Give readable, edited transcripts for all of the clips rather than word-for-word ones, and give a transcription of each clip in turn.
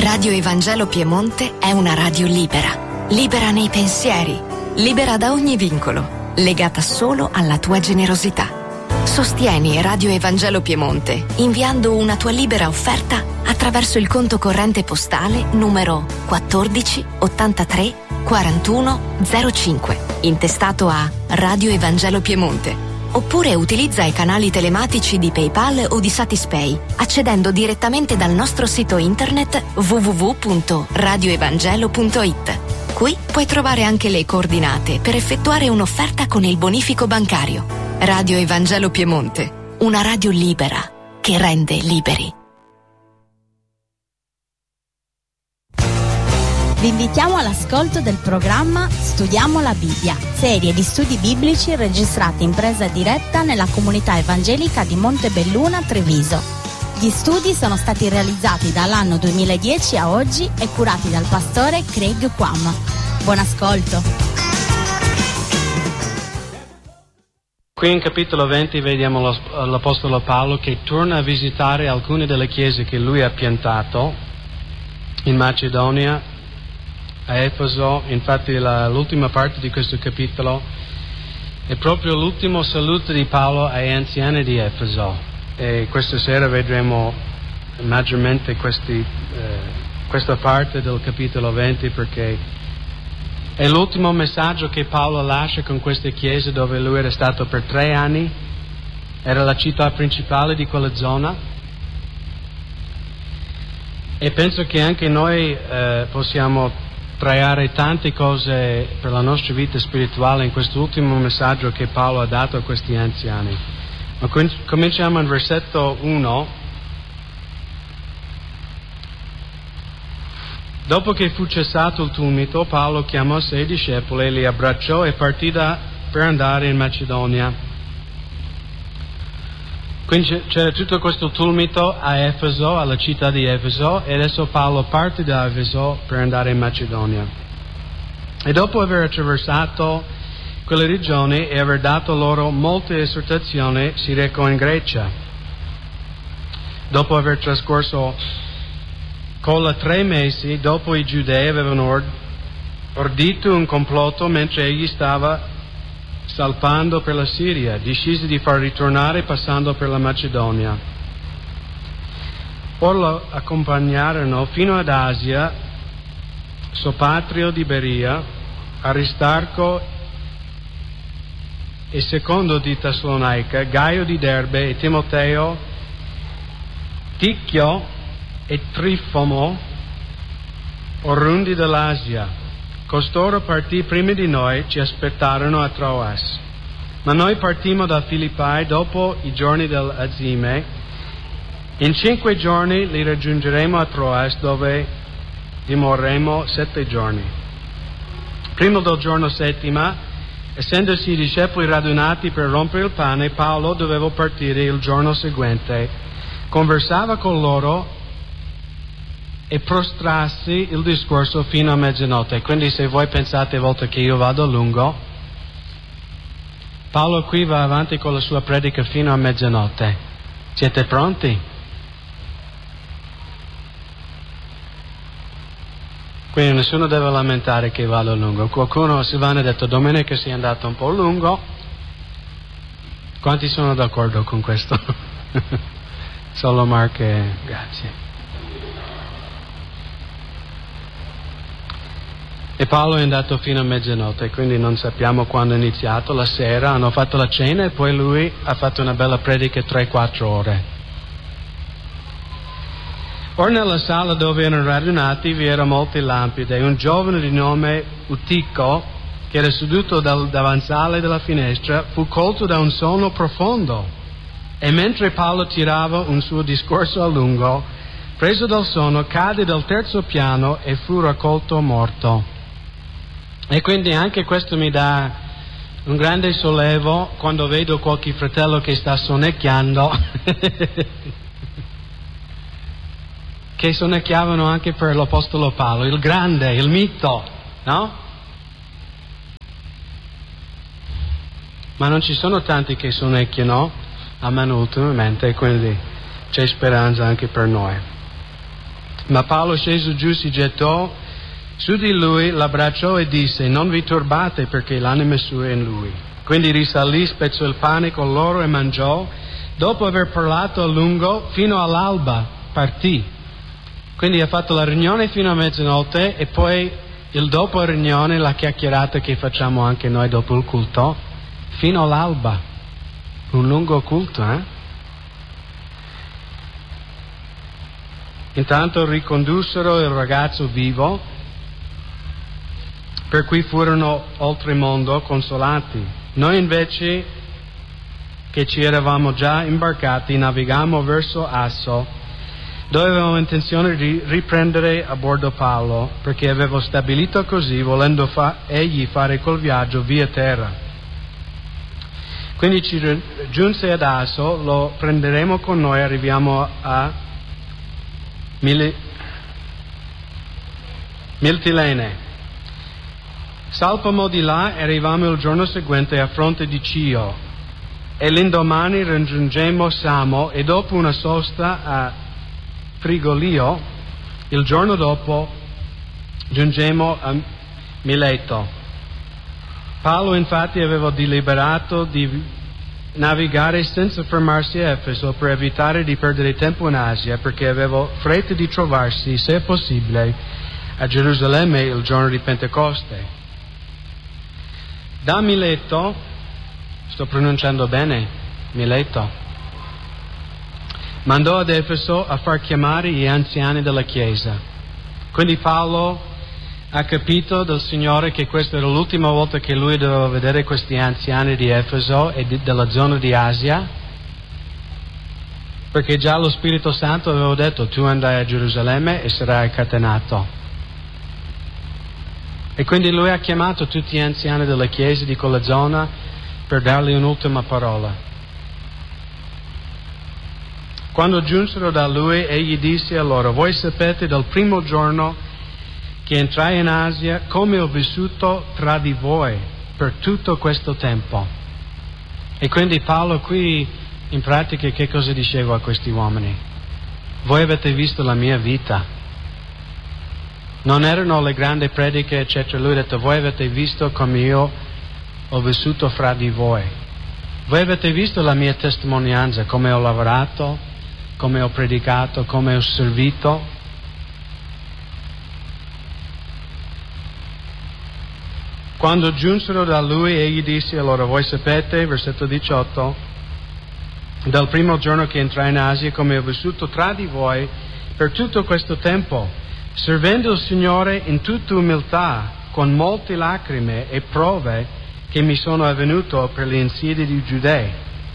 Radio Evangelo Piemonte è una radio libera, libera nei pensieri, libera da ogni vincolo, legata solo alla tua generosità. Sostieni Radio Evangelo Piemonte inviando una tua libera offerta attraverso il conto corrente postale numero 14 83 41 05, intestato a Radio Evangelo Piemonte. Oppure utilizza i canali telematici di PayPal o di Satispay, accedendo direttamente dal nostro sito internet www.radioevangelo.it. Qui puoi trovare anche le coordinate per effettuare un'offerta con il bonifico bancario. Radio Evangelo Piemonte, una radio libera che rende liberi. Vi invitiamo all'ascolto del programma Studiamo la Bibbia, serie di studi biblici registrati in presa diretta nella comunità evangelica di Montebelluna, Treviso. Gli studi sono stati realizzati dall'anno 2010 a oggi e curati dal pastore Craig Quam. Buon ascolto. Qui in capitolo 20 vediamo l'Apostolo Paolo che torna a visitare alcune delle chiese che lui ha piantato in Macedonia, a Efeso. Infatti l'ultima parte di questo capitolo è proprio l'ultimo saluto di Paolo agli anziani di Efeso, e questa sera vedremo maggiormente questa parte del capitolo 20, perché è l'ultimo messaggio che Paolo lascia con queste chiese dove lui era stato per 3 anni, era la città principale di quella zona, e penso che anche noi possiamo trarre tante cose per la nostra vita spirituale in questo ultimo messaggio che Paolo ha dato a questi anziani. Ma cominciamo in versetto 1. Dopo che fu cessato il tumulto, Paolo chiamò 6 discepoli, li abbracciò e partì per andare in Macedonia. Quindi c'era tutto questo tumulto a Efeso, alla città di Efeso, e adesso Paolo parte da Efeso per andare in Macedonia. E dopo aver attraversato quelle regioni e aver dato loro molte esortazioni, si recò in Grecia. Dopo aver trascorso colla 3 mesi, dopo i giudei avevano ordito un complotto mentre egli stava salpando per la Siria, decise di far ritornare passando per la Macedonia. Or lo accompagnarono fino ad Asia Sopatrio di Beria, Aristarco e Secondo di Tessalonica, Gaio di Derbe e Timoteo, Ticchio e Trifomo, oriundi dell'Asia. Costoro partì prima di noi, ci aspettarono a Troas. Ma noi partimmo da Filippi dopo i giorni dell'Azime. In 5 giorni li raggiungeremo a Troas, dove dimorremo 7 giorni. Primo del giorno 7, essendosi i discepoli radunati per rompere il pane, Paolo doveva partire il giorno seguente. Conversava con loro e prostrassi il discorso fino a mezzanotte. Quindi se voi pensate a volte che io vado a lungo, Paolo qui va avanti con la sua predica fino a mezzanotte. Siete pronti? Quindi nessuno deve lamentare che vado a lungo. Qualcuno, Silvana, ha detto domenica sei andato un po' lungo. Quanti sono d'accordo con questo? Solo Marco, grazie. E Paolo è andato fino a mezzanotte, quindi non sappiamo quando è iniziato. La sera hanno fatto la cena e poi lui ha fatto una bella predica 3-4 ore. Ora nella sala dove erano radunati vi erano molte lampade. Un giovane di nome Utico, che era seduto dal davanzale della finestra, fu colto da un sonno profondo, e mentre Paolo tirava un suo discorso a lungo, preso dal sonno, cade dal 3° piano e fu raccolto morto. E quindi anche questo mi dà un grande sollevo quando vedo qualche fratello che sta sonnecchiando, che sonnecchiavano anche per l'Apostolo Paolo, il grande, il mito, no? Ma non ci sono tanti che sonnecchiano, almeno ultimamente, quindi c'è speranza anche per noi. Ma Paolo, sceso giù, si gettò su di lui, l'abbracciò e disse: non vi turbate, perché l'anima sua è in lui. Quindi risalì, spezzò il pane con loro e mangiò. Dopo aver parlato a lungo, fino all'alba partì. Quindi ha fatto la riunione fino a mezzanotte e poi il dopo riunione, la chiacchierata che facciamo anche noi dopo il culto, fino all'alba. Un lungo culto, Intanto ricondussero il ragazzo vivo, per cui furono oltremondo consolati. Noi invece, che ci eravamo già imbarcati, navigammo verso Asso, dove avevamo intenzione di riprendere a bordo Paolo, perché avevo stabilito così, volendo egli fare quel viaggio via terra. Quindi ci giunse ad Asso, lo prenderemo con noi, arriviamo a Mitilene. Salpamo di là e arrivammo il giorno seguente a fronte di Cio, e l'indomani raggiungemmo Samo, e dopo una sosta a Frigolio, il giorno dopo giungemmo a Mileto. Paolo infatti aveva deliberato di navigare senza fermarsi a Efeso per evitare di perdere tempo in Asia, perché aveva fretta di trovarsi, se possibile, a Gerusalemme il giorno di Pentecoste. Da Mileto, sto pronunciando bene, Mileto, mandò ad Efeso a far chiamare gli anziani della Chiesa. Quindi Paolo ha capito del Signore che questa era l'ultima volta che lui doveva vedere questi anziani di Efeso e della zona di Asia, perché già lo Spirito Santo aveva detto: tu andai a Gerusalemme e sarai catenato. E quindi lui ha chiamato tutti gli anziani della Chiesa di quella zona per dargli un'ultima parola. Quando giunsero da lui, egli disse a loro: voi sapete dal primo giorno che entrai in Asia come ho vissuto tra di voi per tutto questo tempo. E quindi Paolo qui in pratica che cosa diceva a questi uomini? Voi avete visto la mia vita. Non erano le grandi prediche eccetera, lui ha detto: voi avete visto come io ho vissuto fra di voi. Voi avete visto la mia testimonianza, come ho lavorato, come ho predicato, come ho servito. Quando giunsero da lui, egli disse a loro: voi sapete, versetto 18, dal primo giorno che entrai in Asia, come ho vissuto tra di voi per tutto questo tempo, servendo il Signore in tutta umiltà, con molte lacrime e prove che mi sono avvenuto per le insidie di Giudei.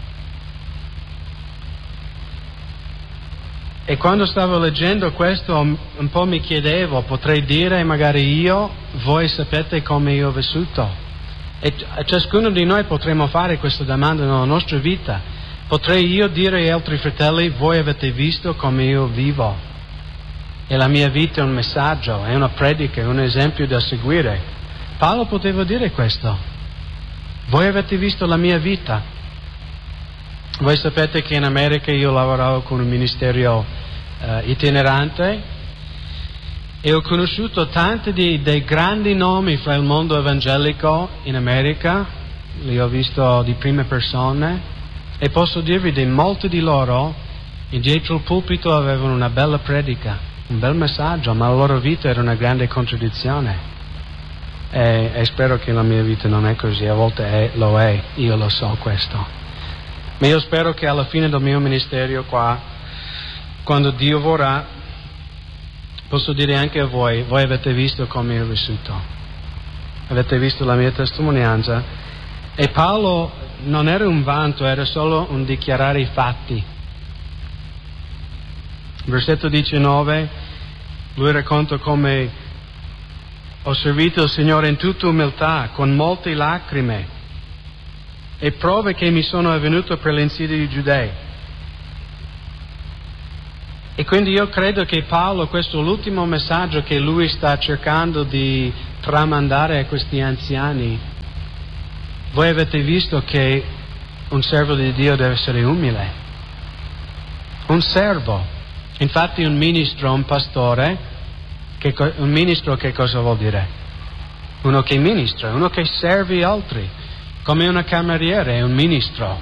E quando stavo leggendo questo un po' mi chiedevo: potrei dire magari io, voi sapete come io ho vissuto? E ciascuno di noi potremmo fare questa domanda nella nostra vita. Potrei io dire agli altri fratelli: voi avete visto come io vivo? E la mia vita è un messaggio, è una predica, è un esempio da seguire. Paolo poteva dire questo: voi avete visto la mia vita. Voi sapete che in America io lavoravo con un ministero itinerante e ho conosciuto tanti dei grandi nomi fra il mondo evangelico in America, li ho visto di prima persona, e posso dirvi che molti di loro dietro il pulpito avevano una bella predica, un bel messaggio, ma la loro vita era una grande contraddizione. E spero che la mia vita non è così, a volte lo è, io lo so questo. Ma io spero che alla fine del mio ministero qua, quando Dio vorrà, posso dire anche a voi: voi avete visto come io ho vissuto, avete visto la mia testimonianza. E Paolo non era un vanto, era solo un dichiarare i fatti. Versetto 19, lui racconta come ho servito il Signore in tutta umiltà, con molte lacrime e prove che mi sono avvenute per le insidie di Giudei. E quindi io credo che Paolo, questo è l'ultimo messaggio che lui sta cercando di tramandare a questi anziani. Voi avete visto che un servo di Dio deve essere umile. Un servo Infatti un ministro, un pastore, un ministro che cosa vuol dire? Uno che ministra, uno che serve altri, come una cameriera è un ministro.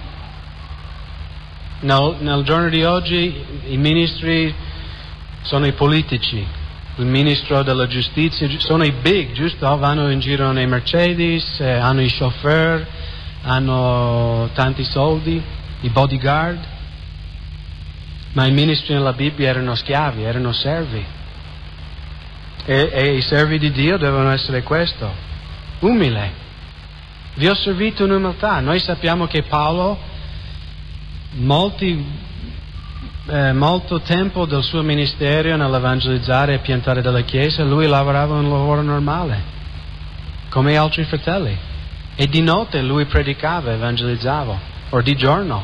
Nel giorno di oggi i ministri sono i politici, il ministro della giustizia, sono i big, giusto? Vanno in giro nei Mercedes, hanno i chauffeur, hanno tanti soldi, i bodyguard, ma i ministri nella Bibbia erano schiavi, erano servi. E i servi di Dio devono essere questo, umile. Vi ho servito in umiltà. Noi sappiamo che Paolo, molto tempo del suo ministero nell'evangelizzare e piantare della Chiesa, lui lavorava un lavoro normale, come altri fratelli. E di notte lui predicava, evangelizzava, o di giorno.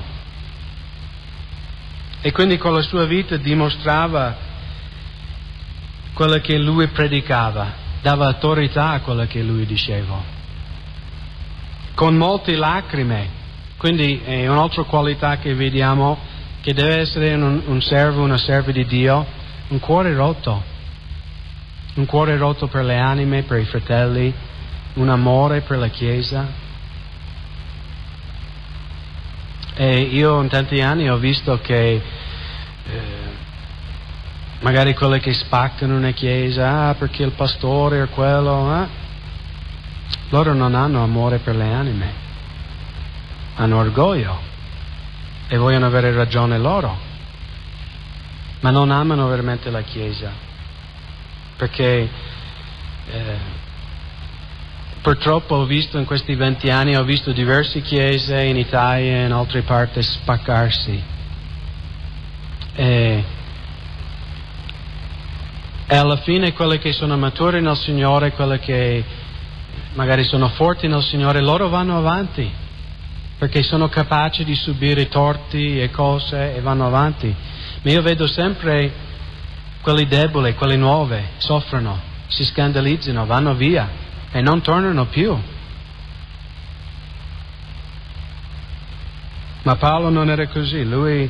E quindi con la sua vita dimostrava quello che lui predicava, dava autorità a quello che lui diceva, con molte lacrime. Quindi è un'altra qualità che vediamo, che deve essere un servo, una serva di Dio, un cuore rotto per le anime, per i fratelli, un amore per la Chiesa. E io in tanti anni ho visto che magari quelli che spaccano una chiesa, perché il pastore o quello, loro non hanno amore per le anime, hanno orgoglio e vogliono avere ragione loro, ma non amano veramente la Chiesa, perché purtroppo ho visto in questi 20 anni, ho visto diverse chiese in Italia e in altre parti spaccarsi. E alla fine quelli che sono maturi nel Signore, quelli che magari sono forti nel Signore, loro vanno avanti, perché sono capaci di subire torti e cose e vanno avanti. Ma io vedo sempre quelli deboli, quelli nuovi, soffrono, si scandalizzano, vanno via e non tornano più. Ma Paolo non era così, lui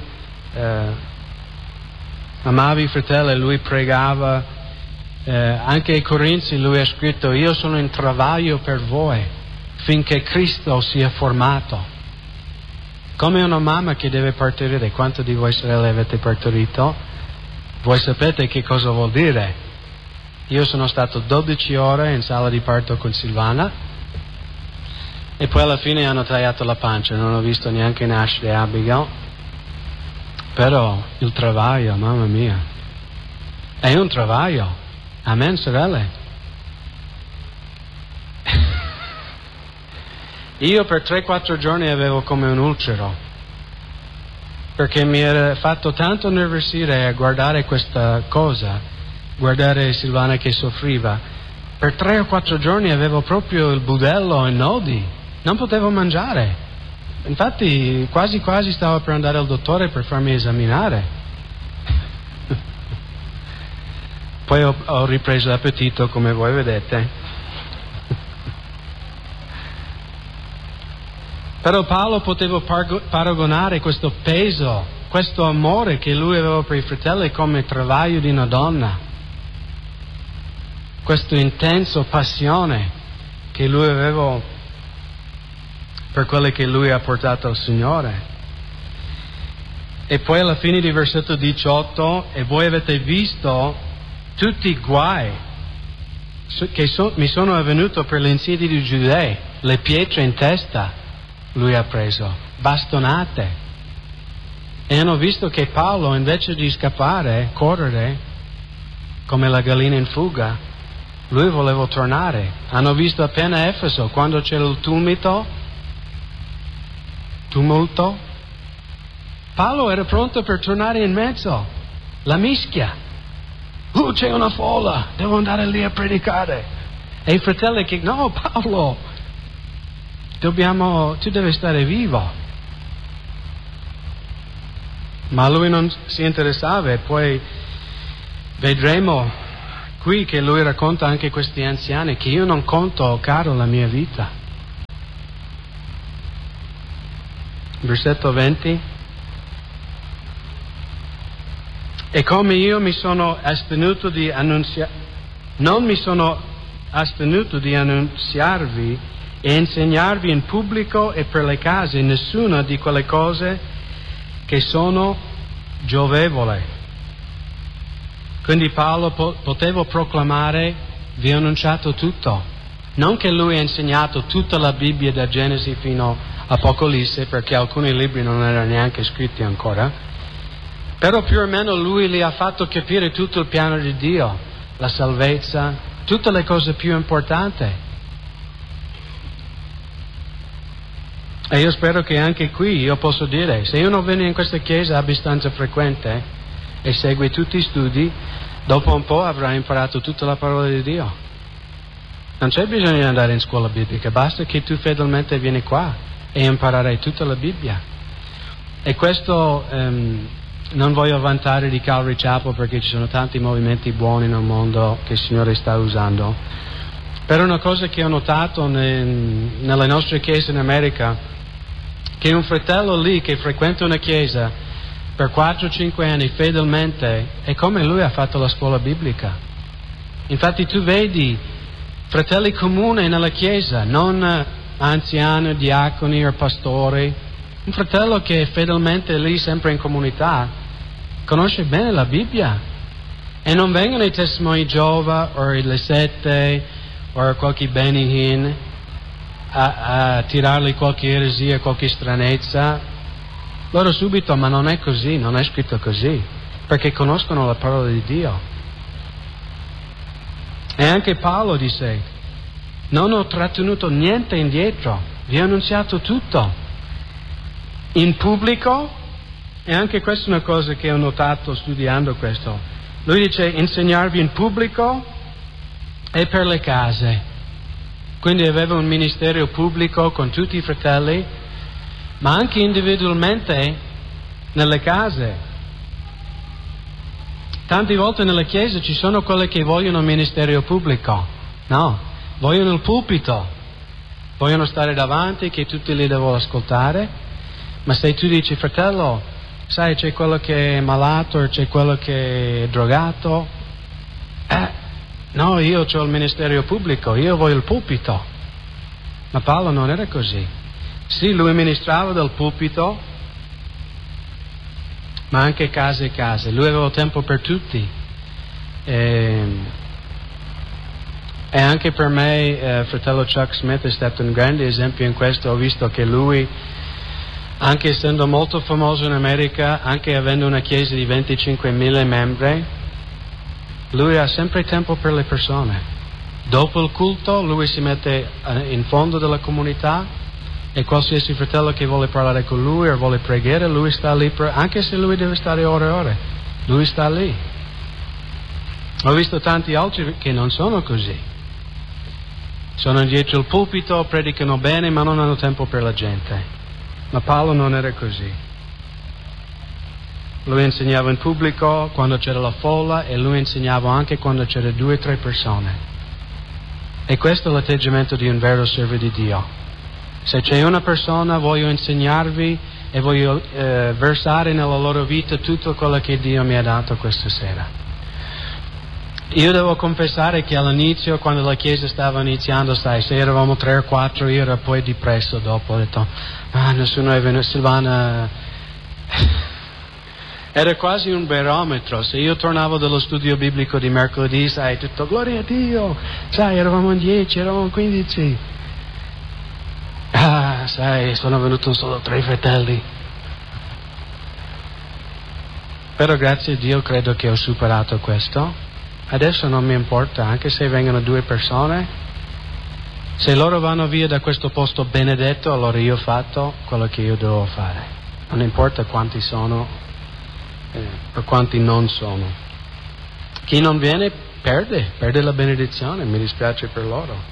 amava i fratelli, lui pregava, anche ai Corinzi lui ha scritto: io sono in travaglio per voi finché Cristo sia formato. Come una mamma che deve partorire. Quanti di voi sorelle avete partorito? Voi sapete che cosa vuol dire. Io sono stato 12 ore in sala di parto con Silvana e poi alla fine hanno tagliato la pancia, non ho visto neanche nascere Abigail. Però il travaglio, mamma mia, è un travaglio. Amen, sorelle? Io per 3-4 giorni avevo come un ulcero, perché mi era fatto tanto nervosire a guardare questa cosa, guardare Silvana che soffriva. Per 3 o 4 giorni avevo proprio il budello e nodi, non potevo mangiare. Infatti quasi stavo per andare al dottore per farmi esaminare. Poi ho ripreso l'appetito, come voi vedete. Però Paolo poteva paragonare questo peso, questo amore che lui aveva per i fratelli come travaglio di una donna, questo intenso passione che lui aveva per quello che lui ha portato al Signore. E poi alla fine di versetto 18: e voi avete visto tutti i guai che mi sono avvenuti per l'insidia dei Giudei, le pietre in testa lui ha preso, bastonate. E hanno visto che Paolo, invece di scappare, correre come la gallina in fuga, lui voleva tornare. Hanno visto appena Efeso, quando c'era il tumulto, Paolo era pronto per tornare in mezzo, la mischia. C'è una folla, devo andare lì a predicare. E i fratelli che: no, Paolo, tu devi stare vivo. Ma lui non si interessava. E poi vedremo qui che lui racconta anche questi anziani che io non conto caro la mia vita. Versetto 20: E come io mi sono astenuto di non mi sono astenuto di annunziarvi e insegnarvi in pubblico e per le case nessuna di quelle cose che sono giovevole. Quindi Paolo poteva proclamare: vi ho annunciato tutto. Non che lui ha insegnato tutta la Bibbia da Genesi fino a Apocalisse, perché alcuni libri non erano neanche scritti ancora, però più o meno lui li ha fatto capire tutto il piano di Dio, la salvezza, tutte le cose più importanti. E io spero che anche qui io posso dire, se uno viene in questa chiesa abbastanza frequente e segue tutti gli studi, dopo un po' avrà imparato tutta la parola di Dio. Non c'è bisogno di andare in scuola biblica, basta che tu fedelmente vieni qua e imparerai tutta la Bibbia. E questo non voglio vantare di Calvary Chapel, perché ci sono tanti movimenti buoni nel mondo che il Signore sta usando. Però una cosa che ho notato nelle nostre chiese in America, che un fratello lì che frequenta una chiesa per 4-5 anni fedelmente, è come lui ha fatto la scuola biblica. Infatti tu vedi fratelli comuni nella chiesa, non anziani, diaconi o pastori. Un fratello che è fedelmente lì, sempre in comunità, conosce bene la Bibbia. E non vengono i testimoni Geova o le sette o qualche Benny Hinn a tirargli qualche eresia, qualche stranezza. Loro subito: ma non è così, non è scritto così, perché conoscono la parola di Dio. E anche Paolo disse: non ho trattenuto niente indietro, vi ho annunziato tutto in pubblico. E anche questa è una cosa che ho notato studiando questo. Lui dice: insegnarvi in pubblico e per le case. Quindi aveva un ministero pubblico con tutti i fratelli, ma anche individualmente nelle case. Tante volte nelle chiese ci sono quelli che vogliono un ministero pubblico, no, vogliono il pulpito, vogliono stare davanti, che tutti li devono ascoltare. Ma se tu dici: fratello, sai, c'è quello che è malato, c'è quello che è drogato, no, io ho il ministero pubblico, io voglio il pulpito. Ma Paolo non era così. Sì, lui ministrava dal pulpito, ma anche case e case. Lui aveva tempo per tutti. E anche per me, fratello Chuck Smith è stato un grande esempio in questo. Ho visto che lui, anche essendo molto famoso in America, anche avendo una chiesa di 25.000 membri, lui ha sempre tempo per le persone. Dopo il culto lui si mette in fondo della comunità, e qualsiasi fratello che vuole parlare con lui o vuole pregare, lui sta lì, anche se lui deve stare ore e ore, lui sta lì. Ho visto tanti altri che non sono così. Sono dietro il pulpito, predicano bene, ma non hanno tempo per la gente. Ma Paolo non era così. Lui insegnava in pubblico quando c'era la folla, e lui insegnava anche quando c'era 2 o 3 persone. E questo è l'atteggiamento di un vero servo di Dio. Se c'è una persona, voglio insegnarvi e voglio versare nella loro vita tutto quello che Dio mi ha dato questa sera. Io devo confessare che all'inizio, quando la chiesa stava iniziando, sai, se eravamo 3 o 4, io ero poi depresso dopo. Ho detto: nessuno è venuto, Silvana. Era quasi un barometro. Se io tornavo dallo studio biblico di mercoledì, sai, tutto gloria a Dio, sai, eravamo in 10, eravamo in 15. Sai, sono venuto solo 3 fratelli. Però grazie a Dio credo che ho superato questo. Adesso non mi importa, anche se vengono 2 persone. Se loro vanno via da questo posto benedetto, allora io ho fatto quello che io devo fare. Non importa quanti sono o quanti non sono. Chi non viene perde la benedizione, mi dispiace per loro.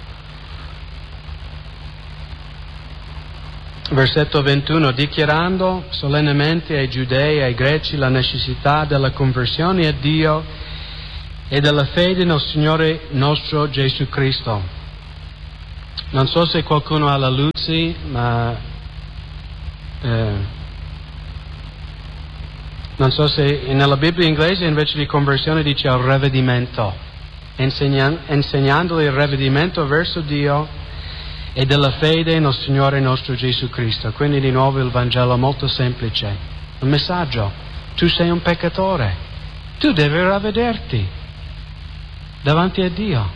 Versetto 21: dichiarando solennemente ai giudei e ai greci la necessità della conversione a Dio e della fede nel Signore nostro Gesù Cristo. Non so se qualcuno ha la luce, ma Non so se nella Bibbia inglese invece di conversione dice il ravvedimento, insegnandoli il ravvedimento verso Dio e della fede nel Signore nostro Gesù Cristo. Quindi di nuovo il Vangelo molto semplice, il messaggio: tu sei un peccatore, tu devi ravvederti davanti a Dio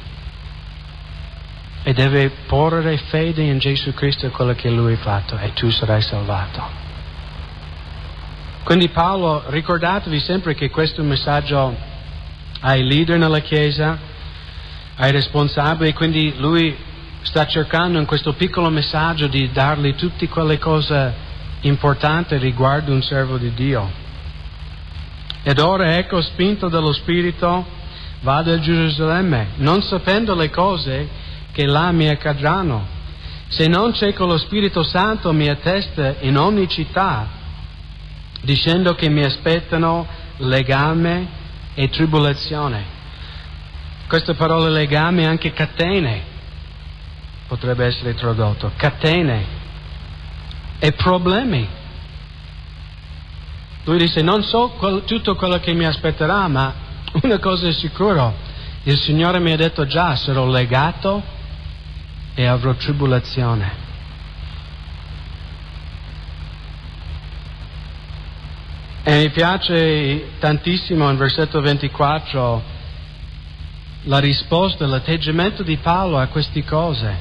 e devi porre fede in Gesù Cristo e quello che Lui ha fatto e tu sarai salvato. Quindi Paolo, ricordatevi sempre che questo è un messaggio ai leader nella Chiesa, ai responsabili, quindi lui sta cercando in questo piccolo messaggio di dargli tutte quelle cose importanti riguardo un servo di Dio. Ed ora ecco, spinto dallo Spirito, vado a Gerusalemme, non sapendo le cose che là mi accadranno, se non c'è che lo Spirito Santo mi attesta in ogni città, dicendo che mi aspettano legame e tribolazione. Questa parola legame è anche catene, potrebbe essere tradotto, catene e problemi. Lui dice: non so tutto quello che mi aspetterà, ma una cosa è sicura, il Signore mi ha detto già, sarò legato e avrò tribolazione. E mi piace tantissimo in versetto 24 la risposta, l'atteggiamento di Paolo a queste cose.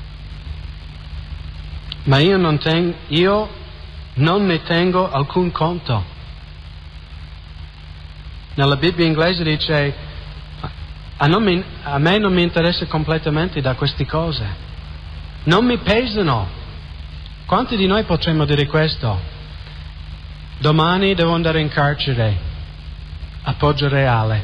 Ma io non ne tengo alcun conto. Nella Bibbia inglese dice: a me non mi interessa completamente da queste cose. Non mi pesano. Quanti di noi potremmo dire questo? Domani devo andare in carcere, a Poggio Reale.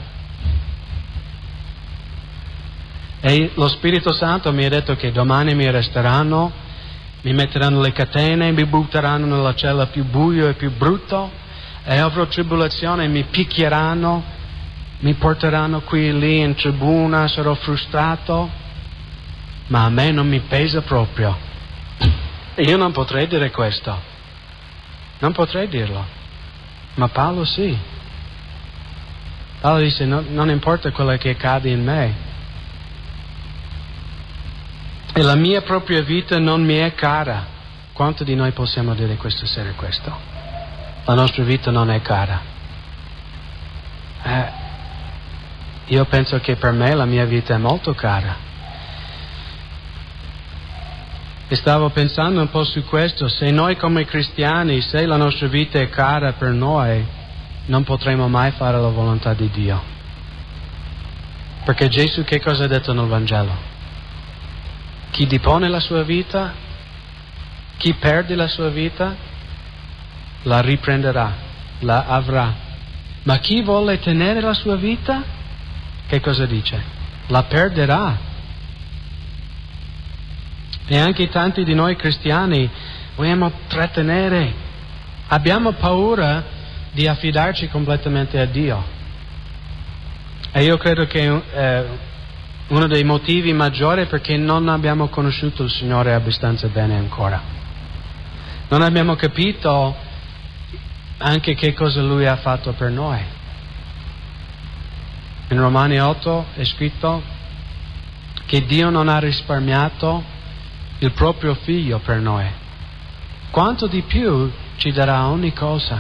E lo Spirito Santo mi ha detto che domani mi arresteranno, mi metteranno le catene, mi butteranno nella cella più buio e più brutto, e avrò tribolazione, mi picchieranno, mi porteranno qui e lì in tribuna, sarò frustrato, ma a me non mi pesa proprio. Io non potrei dire questo. Non potrei dirlo, ma Paolo sì. Paolo dice: non importa quello che accade in me, e la mia propria vita non mi è cara. Quanto di noi possiamo dire questa sera questo? La nostra vita non è cara. Io penso che per me la mia vita è molto cara. E stavo pensando un po' su questo: se noi come cristiani, se la nostra vita è cara per noi, non potremo mai fare la volontà di Dio. Perché Gesù che cosa ha detto nel Vangelo? Chi depone la sua vita, chi perde la sua vita, la riprenderà, la avrà. Ma chi vuole tenere la sua vita, che cosa dice? La perderà. E anche tanti di noi cristiani vogliamo trattenere, abbiamo paura di affidarci completamente a Dio. E io credo che uno dei motivi maggiori è perché non abbiamo conosciuto il Signore abbastanza bene ancora. Non abbiamo capito anche che cosa Lui ha fatto per noi. In Romani 8 è scritto che Dio non ha risparmiato il proprio figlio per noi. Quanto di più ci darà ogni cosa.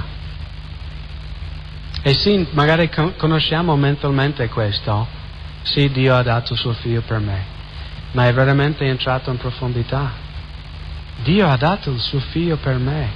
E sì, magari conosciamo mentalmente questo. Sì, Dio ha dato il suo figlio per me, ma è veramente entrato in profondità. Dio ha dato il suo figlio per me,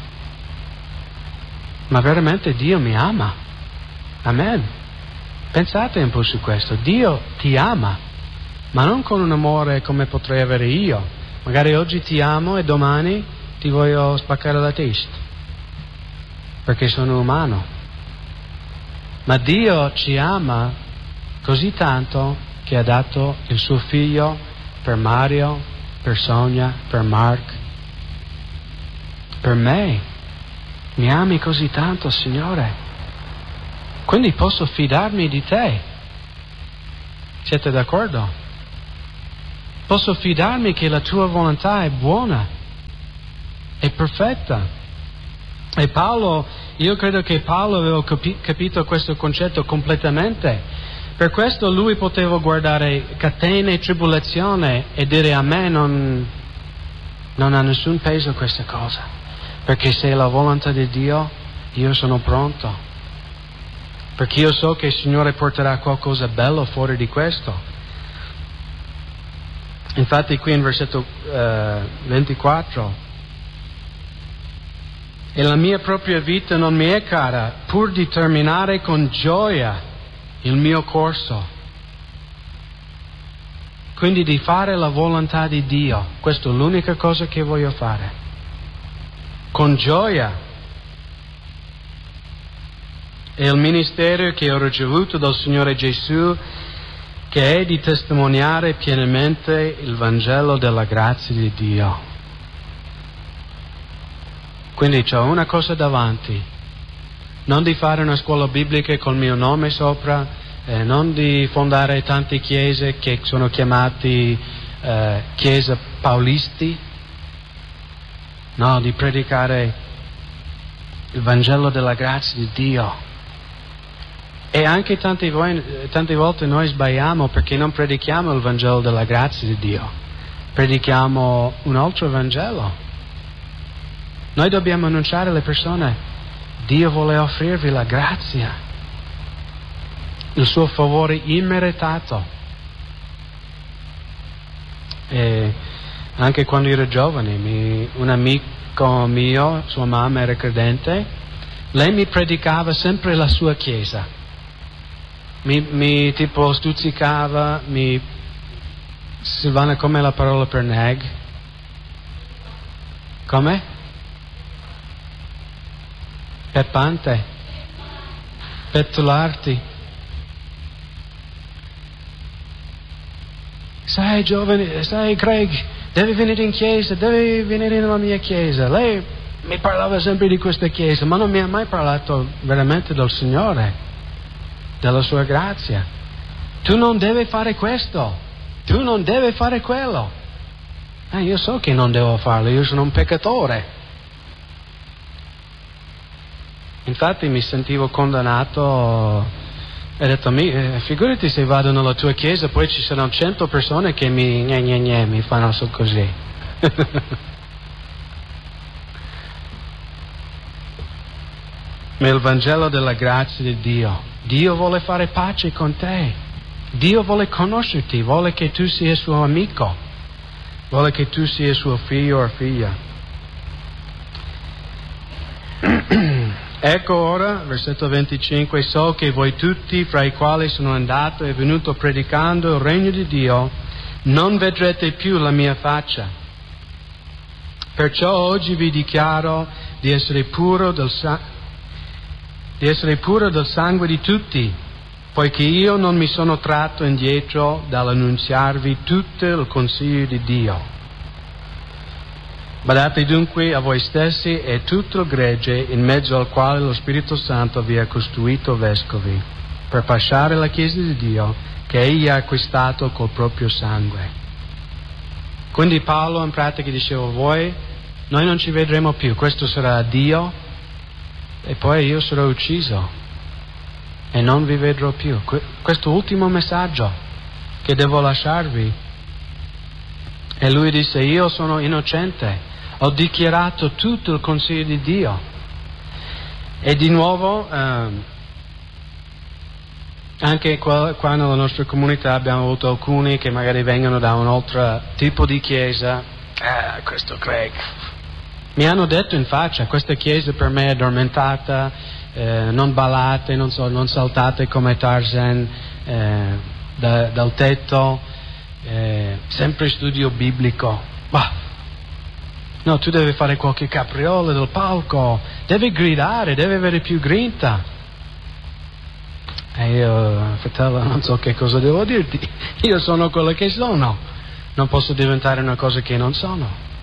ma veramente Dio mi ama. Amen. Pensate un po' su questo. Dio ti ama, ma non con un amore come potrei avere io. Magari oggi ti amo e domani ti voglio spaccare la testa, perché sono umano. Ma Dio ci ama così tanto che ha dato il suo figlio per Mario, per Sonia, per Mark, per me. Mi ami così tanto, Signore. Quindi posso fidarmi di te. Siete d'accordo? Posso fidarmi che la tua volontà è buona, è perfetta. E Paolo, io credo che Paolo aveva capito questo concetto completamente. Per questo lui poteva guardare catene e tribolazione e dire: a me non ha nessun peso questa cosa, perché se è la volontà di Dio, io sono pronto, perché io so che il Signore porterà qualcosa bello fuori di questo. Infatti qui in versetto 24: e la mia propria vita non mi è cara, pur di terminare con gioia il mio corso. Quindi di fare la volontà di Dio, questa è l'unica cosa che voglio fare, con gioia. E il ministero che ho ricevuto dal Signore Gesù, che è di testimoniare pienamente il Vangelo della grazia di Dio. Quindi c'ho una cosa davanti, non di fare una scuola biblica col mio nome sopra, non di fondare tante chiese che sono chiamati chiese paulisti, no, di predicare il Vangelo della grazia di Dio. E anche tante volte noi sbagliamo perché non predichiamo il Vangelo della grazia di Dio, predichiamo un altro Vangelo. Noi dobbiamo annunciare alle persone: Dio vuole offrirvi la grazia, il suo favore immeritato. E anche quando ero giovane, un amico mio, sua mamma era credente, lei mi predicava sempre la sua chiesa, mi tipo stuzzicava, Silvana, com'è la parola per neg? Come? Peppante, pettolarti. Sai giovane, sai Craig, devi venire in chiesa, devi venire nella mia chiesa. Lei mi parlava sempre di questa chiesa, ma non mi ha mai parlato veramente del Signore, della sua grazia. Tu non devi fare questo, tu non devi fare quello. Io so che non devo farlo, io sono un peccatore. Infatti mi sentivo condannato e ho detto: figurati se vado nella tua chiesa, poi ci saranno 100 persone che mi fanno così. Ma il Vangelo della grazia di Dio, Dio vuole fare pace con te, Dio vuole conoscerti, vuole che tu sia suo amico, vuole che tu sia suo figlio o figlia. Ecco ora, versetto 25, so che voi tutti, fra i quali sono andato e venuto predicando il regno di Dio, non vedrete più la mia faccia. Perciò oggi vi dichiaro di essere puro del sangue di tutti, poiché io non mi sono tratto indietro dall'annunziarvi tutto il consiglio di Dio. Badate dunque a voi stessi e tutto il gregge in mezzo al quale lo Spirito Santo vi ha costituito vescovi, per pasciare la Chiesa di Dio che egli ha acquistato col proprio sangue. Quindi Paolo in pratica diceva: noi non ci vedremo più, questo sarà Dio e poi io sarò ucciso e non vi vedrò più. Questo ultimo messaggio che devo lasciarvi. E lui disse: io sono innocente, ho dichiarato tutto il consiglio di Dio. E di nuovo anche qua nella nostra comunità abbiamo avuto alcuni che magari vengono da un altro tipo di chiesa. Questo Craig, mi hanno detto in faccia: questa chiesa per me è addormentata, non ballate, non saltate come Tarzan dal tetto, sempre studio biblico. No, tu devi fare qualche capriola del palco, devi gridare, devi avere più grinta. E io, fratello, non so che cosa devo dirti, io sono quello che sono, non posso diventare una cosa che non sono.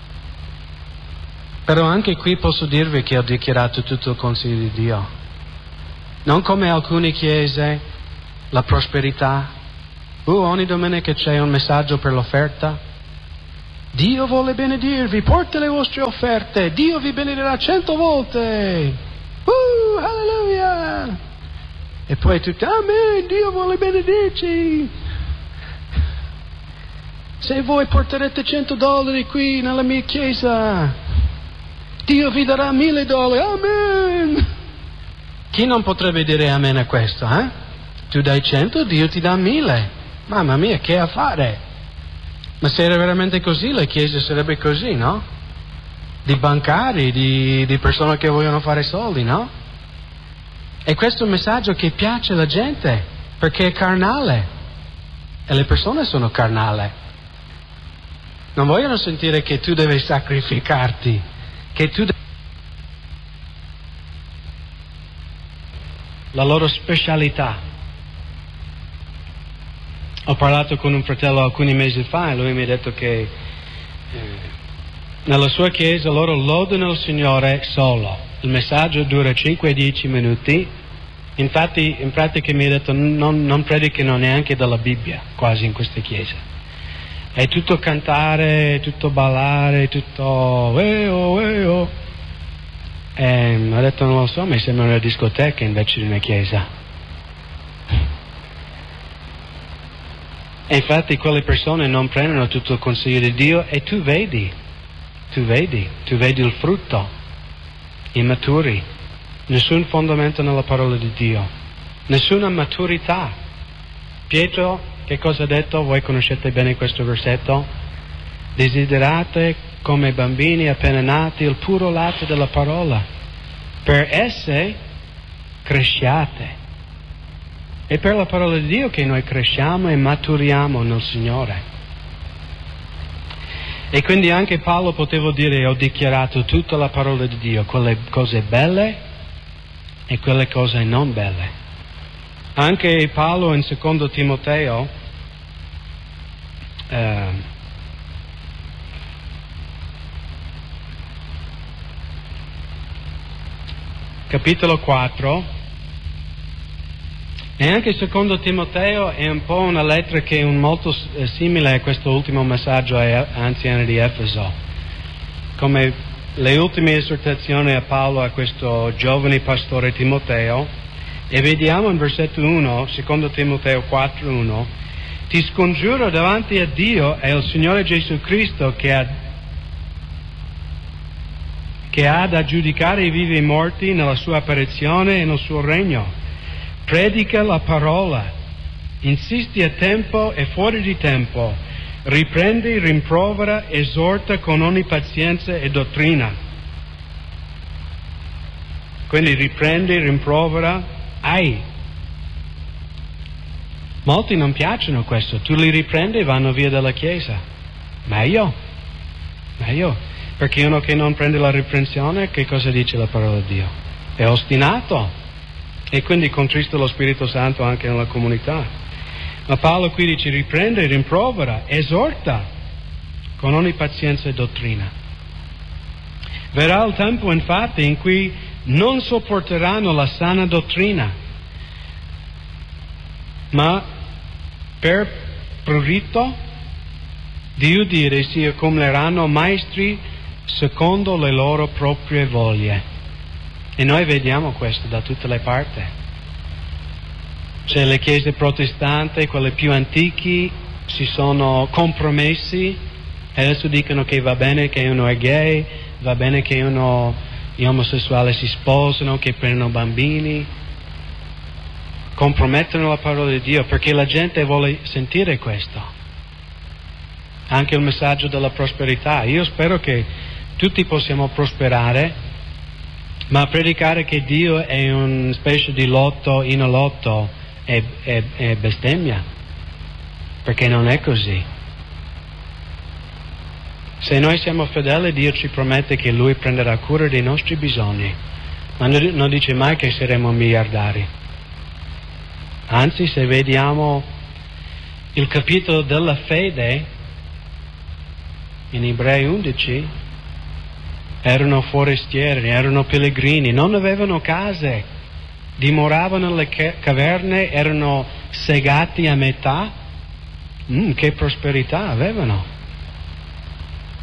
Però anche qui posso dirvi che ho dichiarato tutto il consiglio di Dio, non come alcune chiese, la prosperità. Ogni domenica c'è un messaggio per l'offerta. Dio vuole benedirvi, portate le vostre offerte, Dio vi benedirà 100 volte. Alleluia! E poi tutti, amen, Dio vuole benedirci. Se voi porterete $100 qui nella mia chiesa, Dio vi darà $1,000. Amen! Chi non potrebbe dire amen a questo, eh? Tu dai 100, Dio ti dà 1.000. Mamma mia, che affare! Ma se era veramente così, la chiesa sarebbe così, no? Di bancari, di persone che vogliono fare soldi, no? E questo è un messaggio che piace alla gente, perché è carnale. E le persone sono carnali. Non vogliono sentire che tu devi sacrificarti, che tu la loro specialità. Ho parlato con un fratello alcuni mesi fa e lui mi ha detto che nella sua chiesa loro lodano il Signore solo. Il messaggio dura 5-10 minuti. Infatti, in pratica mi ha detto non predicano neanche dalla Bibbia, quasi in queste chiese. È tutto cantare, tutto ballare, tutto eo. E mi ha detto non lo so, mi sembra una discoteca invece di una chiesa. E infatti quelle persone non prendono tutto il consiglio di Dio e tu vedi il frutto, immaturi, nessun fondamento nella parola di Dio, nessuna maturità. Pietro, che cosa ha detto? Voi conoscete bene questo versetto? Desiderate come bambini appena nati il puro latte della parola, per esse cresciate. È per la parola di Dio che noi cresciamo e maturiamo nel Signore. E quindi anche Paolo poteva dire: ho dichiarato tutta la parola di Dio, quelle cose belle e quelle cose non belle. Anche Paolo in 2 Timoteo capitolo 4. E anche 2 Timoteo è un po' una lettera che è molto simile a questo ultimo messaggio ai anziani di Efeso, come le ultime esortazioni a Paolo a questo giovane pastore Timoteo. E vediamo in versetto 1, 2 Timoteo 4:1: ti scongiuro davanti a Dio e al Signore Gesù Cristo che ha da giudicare i vivi e i morti nella sua apparizione e nel suo regno. Predica la parola, insisti a tempo e fuori di tempo, riprendi, rimprovera, esorta con ogni pazienza e dottrina. Quindi riprendi, rimprovera, Molti non piacciono questo, tu li riprendi e vanno via dalla chiesa. Meglio, perché uno che non prende la riprensione, che cosa dice la parola di Dio? È ostinato. E quindi contrista lo Spirito Santo anche nella comunità. Ma Paolo qui dice: riprende, rimprovera, esorta con ogni pazienza e dottrina. Verrà il tempo infatti in cui non sopporteranno la sana dottrina, ma per prurito di udire si accumuleranno maestri secondo le loro proprie voglie. E noi vediamo questo da tutte le parti. Cioè le chiese protestanti, quelle più antiche, si sono compromessi e adesso dicono che va bene che uno è gay, va bene che gli omosessuali si sposano, che prendono bambini. Compromettono la parola di Dio perché la gente vuole sentire questo. Anche il messaggio della prosperità. Io spero che tutti possiamo prosperare, ma predicare che Dio è una specie di lotto in lotto è bestemmia, perché non è così. Se noi siamo fedeli, Dio ci promette che Lui prenderà cura dei nostri bisogni, ma non dice mai che saremo miliardari. Anzi, se vediamo il capitolo della fede in Ebrei 11, erano forestieri, erano pellegrini, non avevano case, dimoravano nelle caverne, erano segati a metà. Che prosperità avevano!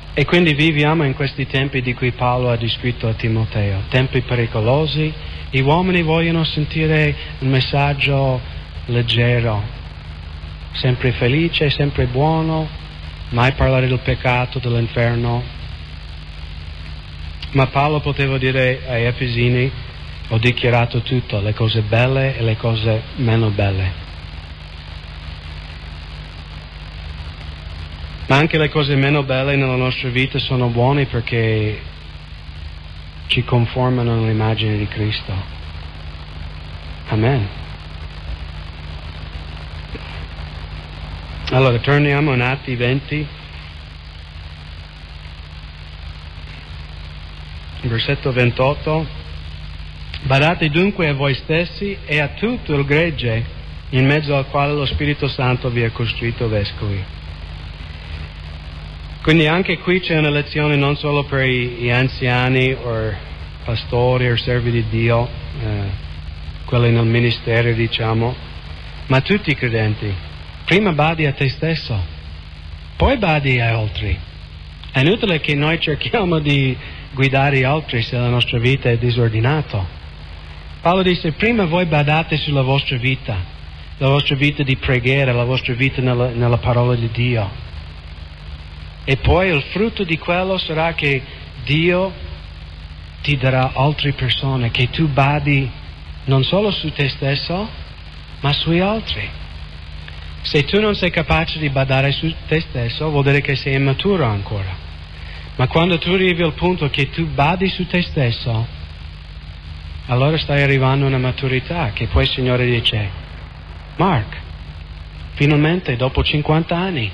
E quindi viviamo in questi tempi di cui Paolo ha descritto a Timoteo, tempi pericolosi. Gli uomini vogliono sentire un messaggio leggero, sempre felice, sempre buono, mai parlare del peccato, dell'inferno. Ma Paolo poteva dire ai Efesini: ho dichiarato tutto, le cose belle e le cose meno belle. Ma anche le cose meno belle nella nostra vita sono buone perché ci conformano all'immagine di Cristo. Amen. Allora, torniamo in Atti 20, versetto 28. Badate dunque a voi stessi e a tutto il gregge in mezzo al quale lo Spirito Santo vi ha costruito vescovi. Quindi anche qui c'è una lezione non solo per gli anziani o pastori o servi di Dio, quelli nel ministero diciamo, ma tutti i credenti. Prima badi a te stesso, poi badi agli altri. È inutile che noi cerchiamo di guidare gli altri se la nostra vita è disordinata. Paolo dice: prima voi badate sulla vostra vita di preghiera, la vostra vita nella parola di Dio. E poi il frutto di quello sarà che Dio ti darà altre persone, che tu badi non solo su te stesso, ma sui altri. Se tu non sei capace di badare su te stesso, vuol dire che sei immaturo ancora. Ma quando tu arrivi al punto che tu badi su te stesso, allora stai arrivando a una maturità che poi il Signore dice: Mark, finalmente dopo 50 anni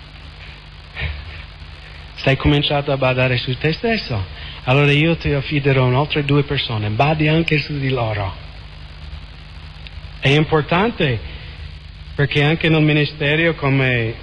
stai cominciando a badare su te stesso, allora io ti affiderò in altre 2 persone, badi anche su di loro. È importante perché anche nel ministero, come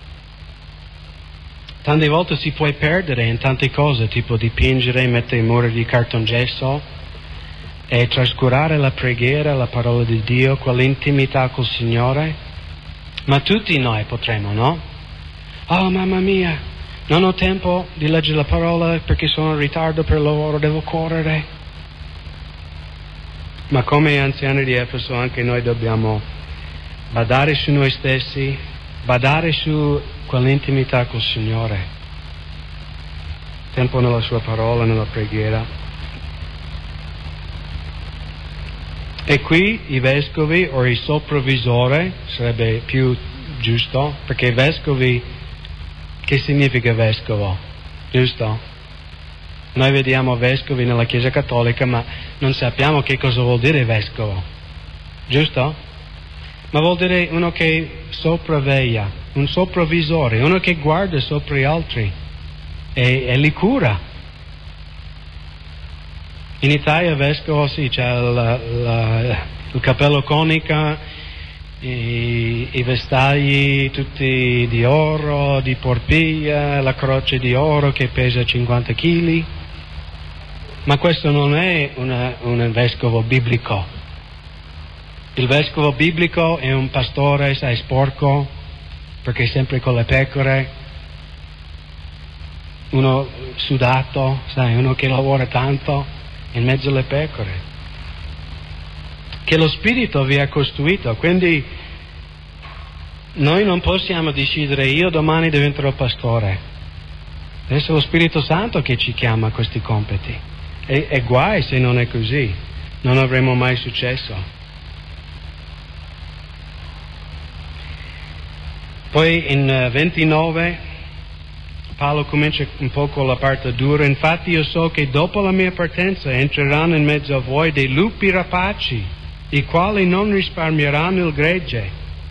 tante volte si può perdere in tante cose, tipo dipingere, mettere mura di cartongesso e trascurare la preghiera, la parola di Dio, quell'intimità col Signore. Ma tutti noi potremo, no? Oh, mamma mia, non ho tempo di leggere la parola perché sono in ritardo per il lavoro, devo correre. Ma come anziani di Efeso anche noi dobbiamo badare su noi stessi, badare su quell'intimità col Signore. Tempo nella sua parola, nella preghiera. E qui i vescovi o il soprovvisore sarebbe più giusto, perché vescovi, che significa vescovo? Giusto? Noi vediamo vescovi nella Chiesa Cattolica, ma non sappiamo che cosa vuol dire vescovo. Giusto? Ma vuol dire uno che sopravveglia, un sopravvisore, uno che guarda sopra gli altri e li cura. In Italia vescovo sì, c'è il cappello conica, i vestagli tutti di oro, di porpiglia, la croce di oro che pesa 50 kg. Ma questo non è un vescovo biblico. Il vescovo biblico è un pastore, sai, sporco, perché è sempre con le pecore, uno sudato, sai, uno che lavora tanto in mezzo alle pecore, che lo Spirito vi ha costruito. Quindi noi non possiamo decidere: io domani diventerò pastore. Adesso è lo Spirito Santo che ci chiama a questi compiti. E guai se non è così, non avremo mai successo. Poi in 29 Paolo comincia un po' con la parte dura. Infatti io so che dopo la mia partenza entreranno in mezzo a voi dei lupi rapaci, i quali non risparmieranno il gregge,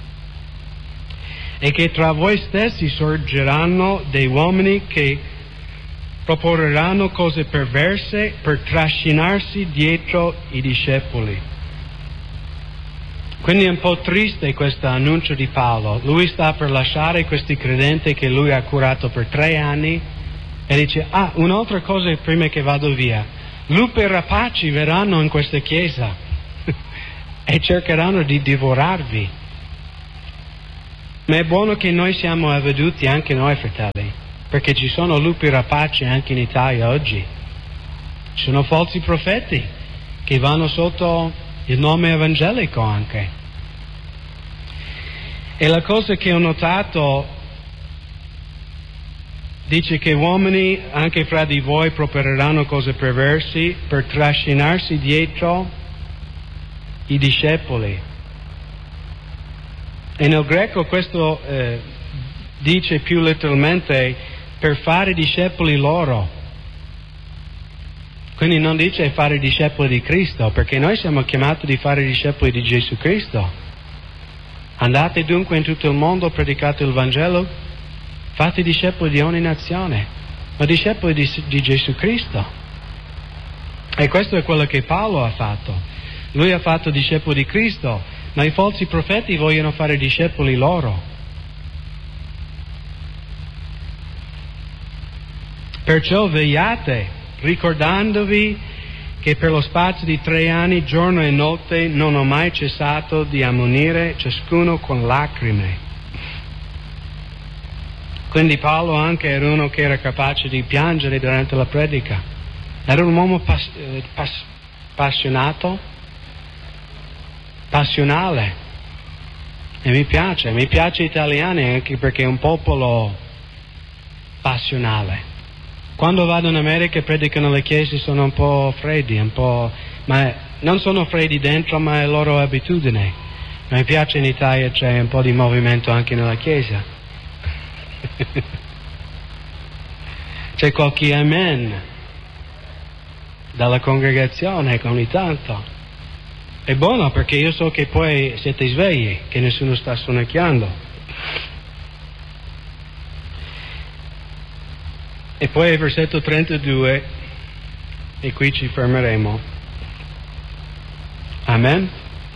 e che tra voi stessi sorgeranno dei uomini che proporranno cose perverse per trascinarsi dietro i discepoli. Quindi è un po' triste questo annuncio di Paolo. Lui sta per lasciare questi credenti che lui ha curato per 3 anni e dice: un'altra cosa prima che vado via, lupi rapaci verranno in questa chiesa e cercheranno di divorarvi. Ma è buono che noi siamo avveduti, anche noi fratelli, perché ci sono lupi rapaci anche in Italia oggi. Ci sono falsi profeti che vanno sotto il nome evangelico anche. E la cosa che ho notato dice che uomini anche fra di voi propereranno cose perversi per trascinarsi dietro i discepoli. E nel greco questo dice più letteralmente per fare discepoli loro. Quindi non dice fare discepoli di Cristo, perché noi siamo chiamati di fare discepoli di Gesù Cristo. Andate dunque in tutto il mondo, predicate il Vangelo, fate discepoli di ogni nazione, ma discepoli di Gesù Cristo. E questo è quello che Paolo ha fatto. Lui ha fatto discepoli di Cristo, ma i falsi profeti vogliono fare discepoli loro. Perciò vegliate, ricordandovi che per lo spazio di 3 anni, giorno e notte, non ho mai cessato di ammonire ciascuno con lacrime. Quindi Paolo anche era uno che era capace di piangere durante la predica. Era un uomo passionale. E mi piace italiani anche perché è un popolo passionale. Quando vado in America e predicano le chiese sono un po' freddi, ma non sono freddi dentro, ma è loro abitudine. Mi piace in Italia c'è un po' di movimento anche nella chiesa. C'è qualche amen dalla congregazione ogni tanto. È buono perché io so che poi siete svegli, che nessuno sta sonnecchiando. E poi il versetto 32, e qui ci fermeremo. Amen.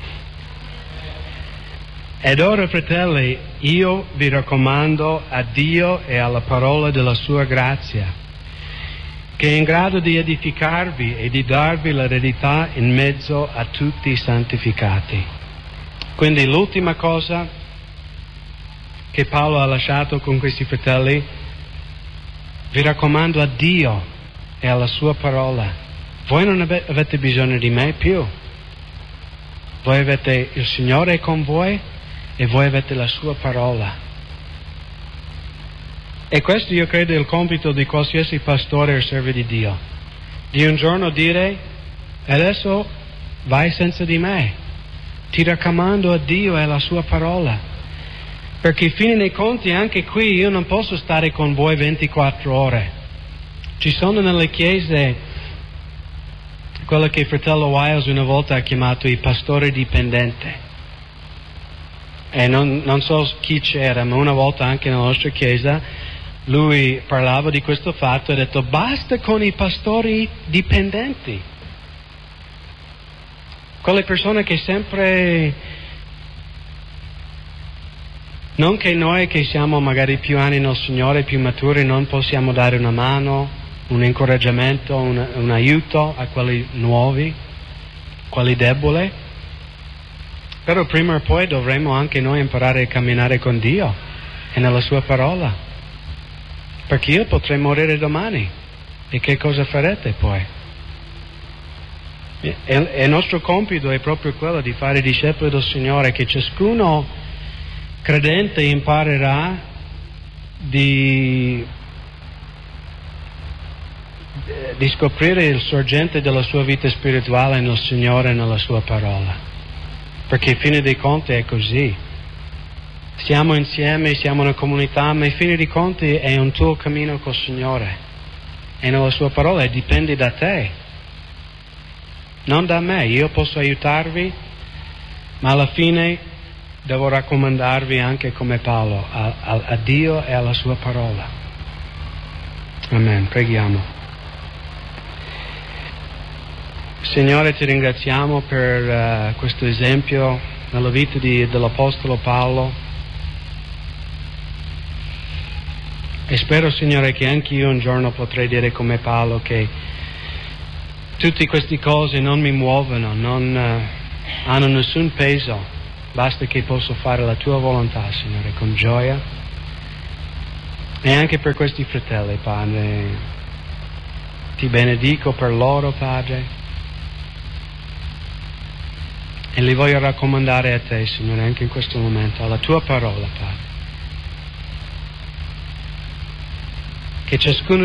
Ed ora, fratelli, io vi raccomando a Dio e alla parola della sua grazia, che è in grado di edificarvi e di darvi l'eredità in mezzo a tutti i santificati. Quindi l'ultima cosa che Paolo ha lasciato con questi fratelli: vi raccomando a Dio e alla sua parola. Voi non avete bisogno di me più. Voi avete il Signore con voi e voi avete la sua parola. E questo io credo è il compito di qualsiasi pastore o servo di Dio, di un giorno dire: adesso vai senza di me, ti raccomando a Dio e alla sua parola, perché fine dei conti anche qui io non posso stare con voi 24 ore. Ci sono nelle chiese quello che fratello Wiles una volta ha chiamato i pastori dipendenti. E non so chi c'era, ma una volta anche nella nostra chiesa lui parlava di questo fatto e ha detto: basta con i pastori dipendenti, quelle persone che sempre, non che noi che siamo magari più anni nel Signore, più maturi, non possiamo dare una mano, un incoraggiamento, un aiuto a quelli nuovi, quelli deboli. Però prima o poi dovremo anche noi imparare a camminare con Dio e nella sua parola, perché io potrei morire domani e che cosa farete poi? E il nostro compito è proprio quello di fare discepoli del Signore, che ciascuno credente imparerà di scoprire il sorgente della sua vita spirituale nel Signore e nella sua parola. Perché fine dei conti è così. Siamo insieme, siamo una comunità, ma fine dei conti è un tuo cammino col Signore e nella sua parola, e dipende da te, non da me. Io posso aiutarvi, ma alla fine devo raccomandarvi anche come Paolo a Dio e alla sua parola. Amen. Preghiamo. Signore, ti ringraziamo per questo esempio nella vita dell'Apostolo Paolo, e spero, Signore, che anche io un giorno potrei dire come Paolo che tutte queste cose non mi muovono, non hanno nessun peso, basta che posso fare la tua volontà, Signore, con gioia. E anche per questi fratelli, Padre, ti benedico per loro, Padre, e li voglio raccomandare a te, Signore, anche in questo momento, alla tua parola, Padre. Che ciascuno